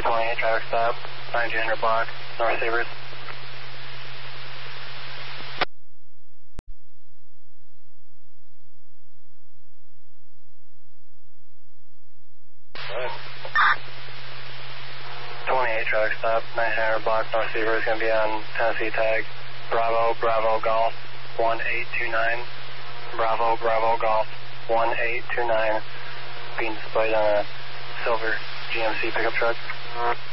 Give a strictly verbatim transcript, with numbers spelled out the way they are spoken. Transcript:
twenty-eight, traffic stop, nineteen hundred block, North Sabres. twenty-eight, traffic stop, nineteen hundred block, North Sabres, going to be on Tennessee tag, Bravo, Bravo, Golf, one eight two nine, Bravo, Bravo, Golf, one eight two nine, being displayed on a silver G M C pickup truck.